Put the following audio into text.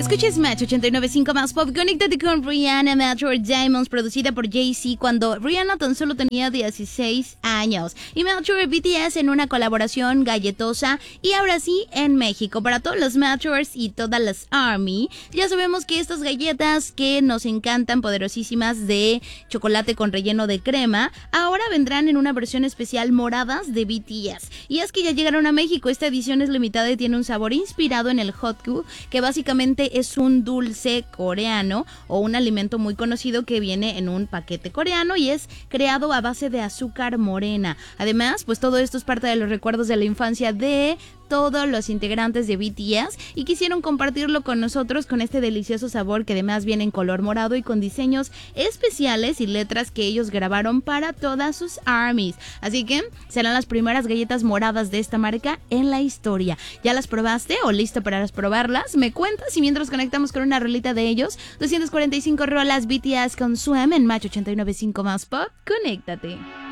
Escuches Match 89.5 más pop. Conéctate con Rihanna, Metro Diamonds, producida por Jay-Z cuando Rihanna tan solo tenía 16 años. Y Metro y BTS en una colaboración galletosa. Y ahora sí, en México, para todos los Metros y todas las ARMY, ya sabemos que estas galletas que nos encantan, poderosísimas, de chocolate con relleno de crema, ahora vendrán en una versión especial moradas de BTS. Y es que ya llegaron a México. Esta edición es limitada y tiene un sabor inspirado en el Hotgu, que básicamente es un dulce coreano o un alimento muy conocido que viene en un paquete coreano y es creado a base de azúcar morena. Además, pues todo esto es parte de los recuerdos de la infancia de todos los integrantes de BTS y quisieron compartirlo con nosotros con este delicioso sabor que además viene en color morado y con diseños especiales y letras que ellos grabaron para todas sus ARMYs. Así que serán las primeras galletas moradas de esta marca en la historia. ¿Ya las probaste o listo para probarlas? Me cuentas y mientras conectamos con una rolita de ellos. 245 rolas BTS con Swim en Match 89.5 más pop. Conéctate.